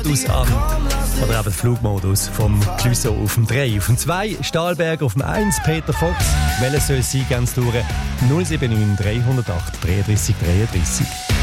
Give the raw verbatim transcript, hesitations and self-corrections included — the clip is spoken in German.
Aus an. Oder eben Flugmodus vom Clouseau auf dem drei. Auf dem zwei Stahlberg, auf dem eins Peter Fox. Welches soll es sein, ganz durch? null sieben neun drei null acht dreiunddreißig dreiunddreißig.